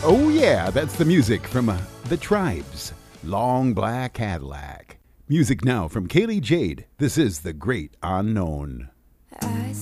Oh, yeah, that's the music from The Tribes, Long Black Cadillac. Music now from Kaylee Jade. This is The Great Unknown. I